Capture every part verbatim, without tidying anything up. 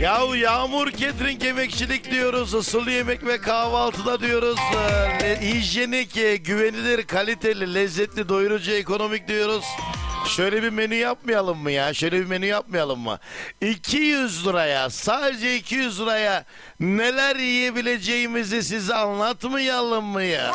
Yahu Yağmur Catering Yemekçilik diyoruz. Sulu yemek ve kahvaltıda diyoruz. Ee, hijyenik, e, güvenilir, kaliteli, lezzetli, doyurucu, ekonomik diyoruz. Şöyle bir menü yapmayalım mı ya? Şöyle bir menü yapmayalım mı? iki yüz liraya, sadece iki yüz liraya neler yiyebileceğimizi size anlatmayalım mı ya?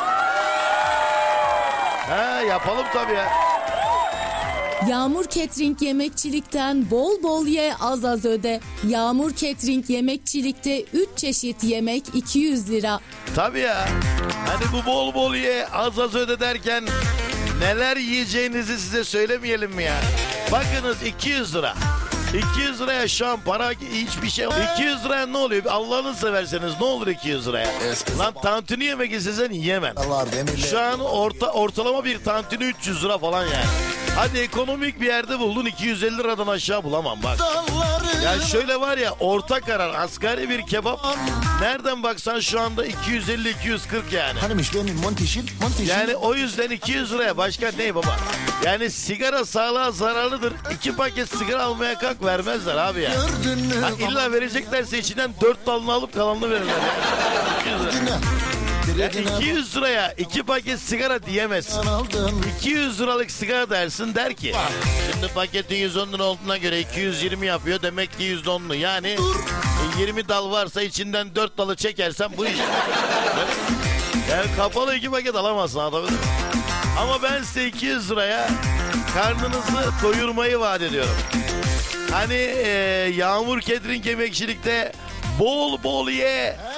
Ha, yapalım tabii ya. Yağmur Catering Yemekçilik'ten bol bol ye, az az öde. Yağmur Catering Yemekçilik'te üç çeşit yemek iki yüz lira. Tabii ya. Hani bu bol bol ye, az az öde derken neler yiyeceğinizi size söylemeyelim mi ya? Bakınız iki yüz lira. iki yüz liraya şu an para hiçbir şey yok. iki yüz liraya ne oluyor? Allah'ını severseniz ne olur iki yüz liraya? Lan tantuni yemek istesen yiyemem. Şu an orta, ortalama bir tantuni üç yüz lira falan yani. Hadi ekonomik bir yerde buldun, iki yüz elli liradan aşağı bulamam bak. Ya şöyle var ya, orta karar asgari bir kebap nereden baksan şu anda iki yüz elli iki yüz kırk yani. Hanımmış benim montişim, montişim. Yani o yüzden iki yüz liraya başka ne baba? Yani sigara sağlığa zararlıdır. İki paket sigara almaya kalk, vermezler abi ya. Ha, illa vereceklerse içinden dört dalını alıp kalanını verirler. iki yüz lira. Ya iki yüz liraya iki paket sigara diyemezsin. iki yüz liralık sigara dersin, der ki şimdi paketin yüz on lira olduğuna göre iki yüz yirmi yapıyor, demek ki yüz onlu. Yani e, yirmi dal varsa içinden dört dalı çekersen bu iş. Yani kapalı iki paket alamazsın, anladın mı? Ama ben size iki yüz liraya karnınızı doyurmayı vaat ediyorum. Hani e, Yağmur Catering Yemekçilik'te bol bol ye,